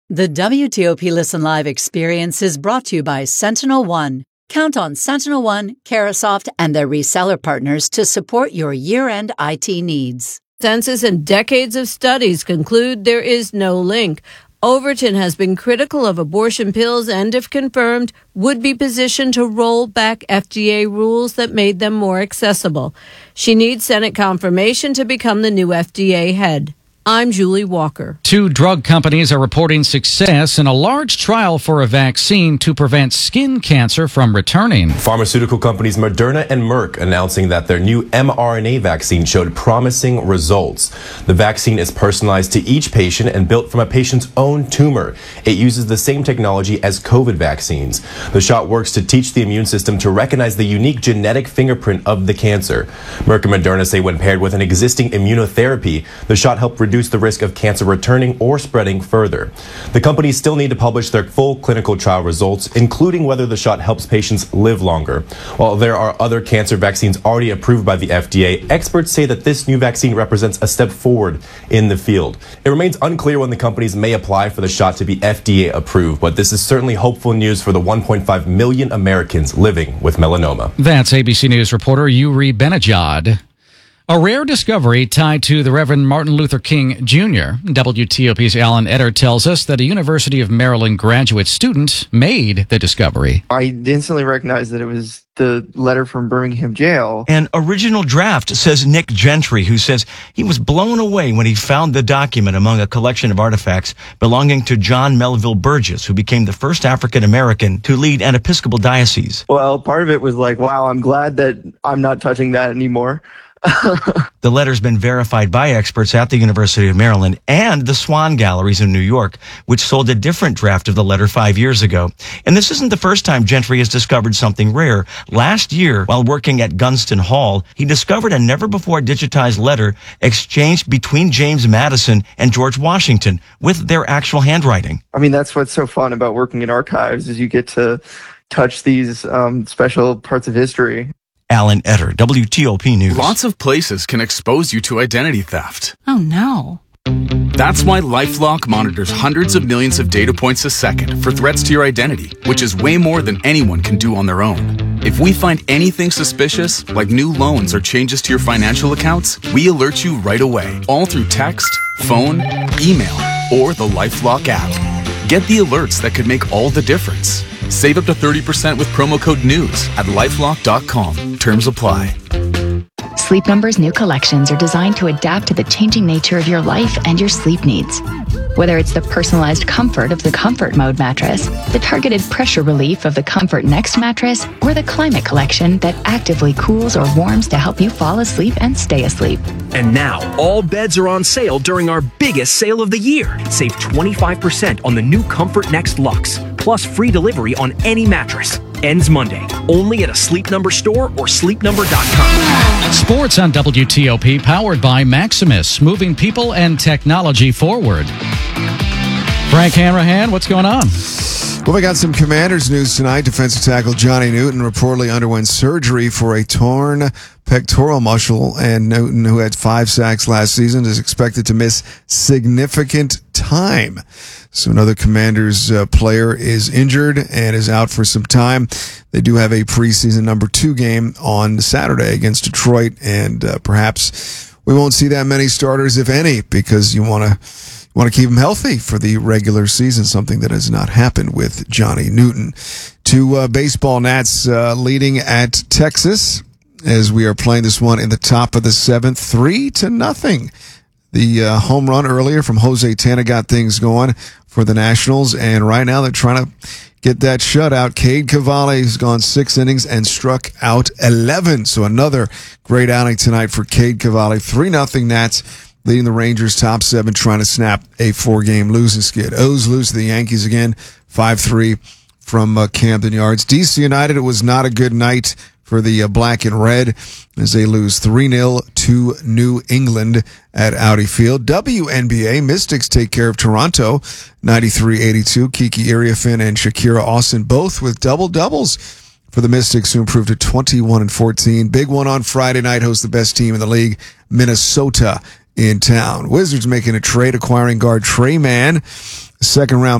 The WTOP Listen Live experience is brought to you by Sentinel One. Count on Sentinel One, Carasoft, and their reseller partners to support your year-end IT needs. Census and decades of studies conclude there is no link. Overton has been critical of abortion pills and, if confirmed, would be positioned to roll back FDA rules that made them more accessible. She needs Senate confirmation to become the new FDA head. I'm Julie Walker. 2 drug companies are reporting success in a large trial for a vaccine to prevent skin cancer from returning. Pharmaceutical companies Moderna and Merck announcing that their new mRNA vaccine showed promising results. The vaccine is personalized to each patient and built from a patient's own tumor. It uses the same technology as COVID vaccines. The shot works to teach the immune system to recognize the unique genetic fingerprint of the cancer. Merck and Moderna say when paired with an existing immunotherapy, the shot helped reduce the risk of cancer returning or spreading further. The companies still need to publish their full clinical trial results, including whether the shot helps patients live longer. While there are other cancer vaccines already approved by the FDA, experts say that this new vaccine represents a step forward in the field. It remains unclear when the companies may apply for the shot to be FDA approved, but this is certainly hopeful news for the 1.5 million Americans living with melanoma. That's ABC News reporter Yuri Benajad. A rare discovery tied to the Reverend Martin Luther King Jr. WTOP's Alan Etter tells us that a University of Maryland graduate student made the discovery. I instantly recognized that it was the letter from Birmingham jail. An original draft, says Nick Gentry, who says he was blown away when he found the document among a collection of artifacts belonging to John Melville Burgess, who became the first African American to lead an Episcopal diocese. Well, part of it was like, wow, I'm glad that I'm not touching that anymore. The letter's been verified by experts at the University of Maryland and the Swan Galleries in New York, which sold a different draft of the letter 5 years ago. And this isn't the first time Gentry has discovered something rare. Last year, while working at Gunston Hall, he discovered a never-before-digitized letter exchanged between James Madison and George Washington with their actual handwriting. I mean, that's what's so fun about working in archives is you get to touch these special parts of history. Alan Etter, WTOP News. Lots of places can expose you to identity theft. Oh, no. That's why LifeLock monitors hundreds of millions of data points a second for threats to your identity, which is way more than anyone can do on their own. If we find anything suspicious, like new loans or changes to your financial accounts, we alert you right away, all through text, phone, email, or the LifeLock app. Get the alerts that could make all the difference. Save up to 30% with promo code NEWS at LifeLock.com. Terms apply. Sleep Number's new collections are designed to adapt to the changing nature of your life and your sleep needs. Whether it's the personalized comfort of the Comfort Mode mattress, the targeted pressure relief of the Comfort Next mattress, or the Climate Collection that actively cools or warms to help you fall asleep and stay asleep. And now, all beds are on sale during our biggest sale of the year. Save 25% on the new Comfort Next Luxe, plus free delivery on any mattress. Ends Monday, only at a Sleep Number store or sleepnumber.com. Sports on WTOP, powered by Maximus, moving people and technology forward. Frank Hanrahan, what's going on? Well, we got some Commanders news tonight. Defensive tackle Johnny Newton reportedly underwent surgery for a torn pectoral muscle, and Newton, who had 5 sacks last season, is expected to miss significant time. So another Commanders player is injured and is out for some time. They do have a preseason number 2 game on Saturday against Detroit, and perhaps we won't see that many starters, if any, because you want to keep him healthy for the regular season, something that has not happened with Johnny Newton. To baseball, Nats leading at Texas as we are playing this one in the top of the 7th, 3-0. The home run earlier from Jose Tena got things going for the Nationals, and right now they're trying to get that shutout. Cade Cavalli has gone 6 innings and struck out 11. So another great outing tonight for Cade Cavalli. 3-0 Nats leading the Rangers top 7, trying to snap a 4-game losing skid. O's lose to the Yankees again, 5-3 from Camden Yards. DC United, it was not a good night for the black and red as they lose 3-0 to New England at Audi Field. WNBA, Mystics take care of Toronto 93-82. Kiki Iriafin and Shakira Austin both with double-doubles for the Mystics, who improved to 21-14. Big one on Friday night, host the best team in the league, Minnesota, in town. Wizards making a trade, acquiring guard Trey Mann, second-round